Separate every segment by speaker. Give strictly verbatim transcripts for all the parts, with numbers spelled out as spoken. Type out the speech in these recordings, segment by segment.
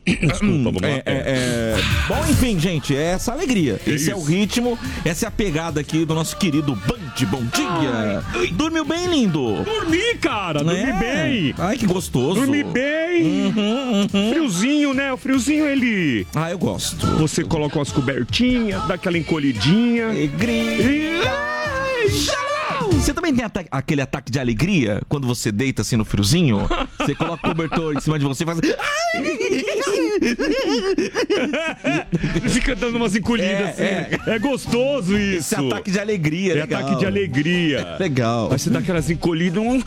Speaker 1: Desculpa, vamos lá.
Speaker 2: É, é, é... Bom, enfim, gente, é essa alegria.
Speaker 1: É
Speaker 2: Esse
Speaker 1: isso.
Speaker 2: é o ritmo, essa é a pegada aqui do nosso querido Band Bom Dia. Ai. Dormiu bem, lindo?
Speaker 1: Dormi, cara, dormi
Speaker 2: É.
Speaker 1: bem.
Speaker 2: Ai, que gostoso.
Speaker 1: Dormi bem.
Speaker 2: Uhum, uhum.
Speaker 1: Friozinho, né? O friozinho, ele...
Speaker 2: Ah, eu gosto.
Speaker 1: Você coloca umas cobertinhas, dá aquela encolhidinha.
Speaker 2: Alegria. Você também tem ata- aquele ataque de alegria quando você deita assim no friozinho? Você coloca o cobertor em cima de você e faz.
Speaker 1: Fica dando umas encolhidas
Speaker 2: É,
Speaker 1: assim.
Speaker 2: é.
Speaker 1: É gostoso isso.
Speaker 2: Esse ataque de alegria,
Speaker 1: É
Speaker 2: legal.
Speaker 1: ataque de alegria.
Speaker 2: É legal.
Speaker 1: Aí você dá aquelas encolhidas. um-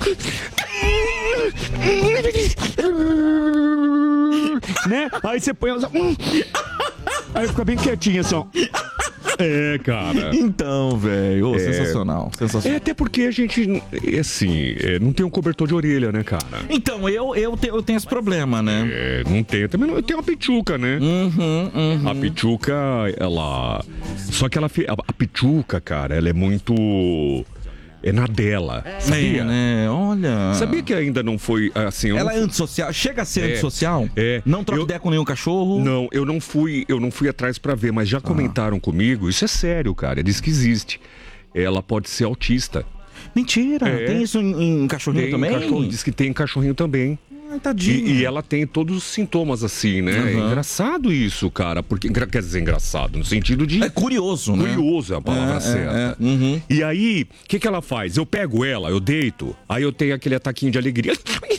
Speaker 1: né? Aí você põe elas. Aí fica bem quietinho assim, ó. É, cara.
Speaker 2: Então, velho, ô,
Speaker 1: É.
Speaker 2: sensacional,
Speaker 1: É
Speaker 2: sensacional.
Speaker 1: até porque a gente, é assim, é, não tem um cobertor de orelha, né, cara?
Speaker 2: Então, eu, eu, te- eu tenho esse problema, né?
Speaker 1: É, não tem. Também não, tem uma pituca, né?
Speaker 2: Uhum, uhum.
Speaker 1: A pituca, ela... Só que ela... fe- A, a pituca, cara, ela é muito... É na dela, sabia?
Speaker 2: É, né? Olha.
Speaker 1: Sabia que ainda não foi, assim... eu
Speaker 2: Ela
Speaker 1: não
Speaker 2: é antissocial. Chega a ser
Speaker 1: É,
Speaker 2: antissocial?
Speaker 1: é.
Speaker 2: Não troca
Speaker 1: Eu-
Speaker 2: ideia com nenhum cachorro?
Speaker 1: Não, eu não fui, eu não fui atrás pra ver, mas já comentaram comigo, isso é sério, cara, diz que existe. Ela pode ser autista.
Speaker 2: Mentira.
Speaker 1: É.
Speaker 2: Tem isso em, em cachorrinho
Speaker 1: Tem
Speaker 2: também?
Speaker 1: cachorro, diz que tem cachorrinho também.
Speaker 2: Ai, tadinho.
Speaker 1: E, e ela tem todos os sintomas assim, né? É
Speaker 2: Uhum.
Speaker 1: engraçado isso, cara, porque engra- quer dizer engraçado no sentido de
Speaker 2: É curioso, né?
Speaker 1: curioso é a palavra
Speaker 2: É, é,
Speaker 1: certa.
Speaker 2: é. Uhum.
Speaker 1: E aí, o que que ela faz? Eu pego ela, eu deito, aí eu tenho aquele ataquinho de alegria.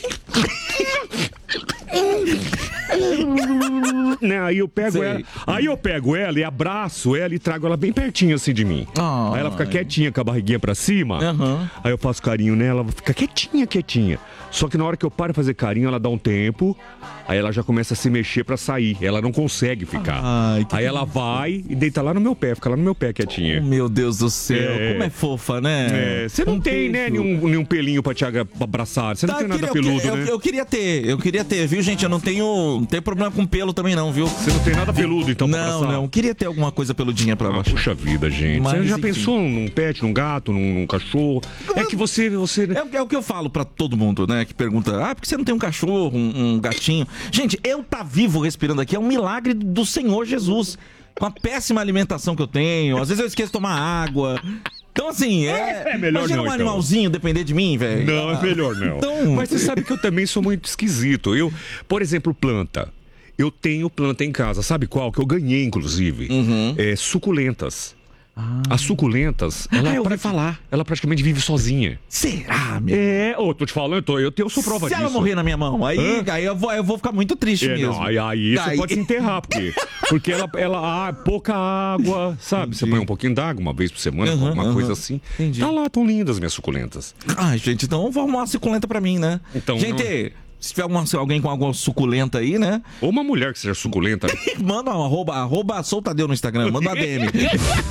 Speaker 1: Né, aí eu pego
Speaker 2: Sei.
Speaker 1: ela, aí eu pego ela e abraço ela e trago ela bem pertinho assim de mim.
Speaker 2: Ai.
Speaker 1: Aí ela fica quietinha com a barriguinha pra cima.
Speaker 2: Aham.
Speaker 1: Aí eu faço carinho nela, ela fica quietinha, quietinha. Só que na hora que eu paro de fazer carinho, ela dá um tempo, aí ela já começa a se mexer pra sair. Ela não consegue ficar.
Speaker 2: Ai, que
Speaker 1: aí ela vai e deita lá no meu pé, fica lá no meu pé quietinha.
Speaker 2: Oh, meu Deus do céu.
Speaker 1: É.
Speaker 2: Como é fofa, né?
Speaker 1: É, você não
Speaker 2: Um
Speaker 1: tem, né,
Speaker 2: beijo.
Speaker 1: nenhum, nenhum pelinho pra te agra- pra abraçar. Você não
Speaker 2: Tá,
Speaker 1: tem
Speaker 2: eu
Speaker 1: nada
Speaker 2: queria- eu
Speaker 1: peludo,
Speaker 2: queria-
Speaker 1: né?
Speaker 2: Eu, eu queria ter, eu queria ter, viu, gente? Eu não tenho, não tenho problema com pelo também não, viu?
Speaker 1: Você não tem nada peludo, então, pra
Speaker 2: Não,
Speaker 1: abraçar?
Speaker 2: não. Queria ter alguma coisa peludinha pra
Speaker 1: Ah,
Speaker 2: baixar.
Speaker 1: puxa vida, gente.
Speaker 2: Mas,
Speaker 1: você já
Speaker 2: enfim.
Speaker 1: pensou num pet, num gato, num, num cachorro? É que você... você...
Speaker 2: É, o- é o que eu falo pra todo mundo, né? Que pergunta, ah, por que você não tem um cachorro, um, um gatinho? Gente, eu tá vivo respirando aqui é um milagre do Senhor Jesus. Com a péssima alimentação que eu tenho, às vezes eu esqueço de tomar água. Então, assim, é.
Speaker 1: É melhor
Speaker 2: imagina
Speaker 1: não,
Speaker 2: um
Speaker 1: então.
Speaker 2: animalzinho depender de mim, velho.
Speaker 1: Não, é melhor não.
Speaker 2: Então-
Speaker 1: Mas você sabe que eu também sou muito esquisito. Eu, por exemplo, planta. Eu tenho planta em casa. Sabe qual? Que eu ganhei, inclusive.
Speaker 2: Uhum.
Speaker 1: É, suculentas. As suculentas, ela,
Speaker 2: Ah, eu ouvi
Speaker 1: pra-
Speaker 2: falar.
Speaker 1: ela praticamente vive sozinha.
Speaker 2: Será, meu?
Speaker 1: É, ô, tô te falando, eu, tô, eu, tenho- eu sou prova
Speaker 2: Se
Speaker 1: disso.
Speaker 2: ela morrer na minha mão, aí,
Speaker 1: Hã?
Speaker 2: aí eu, vou, eu vou ficar muito triste
Speaker 1: É,
Speaker 2: mesmo.
Speaker 1: não, aí, aí você
Speaker 2: Daí-
Speaker 1: pode se enterrar, porque, porque ela, ela ah, pouca água, sabe? Você
Speaker 2: Entendi.
Speaker 1: põe um pouquinho d'água uma vez por semana,
Speaker 2: Aham,
Speaker 1: alguma
Speaker 2: aham.
Speaker 1: coisa assim.
Speaker 2: Entendi.
Speaker 1: Tá lá, tão lindas minhas suculentas.
Speaker 2: Ai, gente, então vou arrumar uma suculenta pra mim, né?
Speaker 1: Então,
Speaker 2: gente, se tiver alguma- alguém com alguma suculenta aí, né?
Speaker 1: Ou uma mulher que seja suculenta.
Speaker 2: Manda um arroba, arroba soltadeu no Instagram, manda uma D M.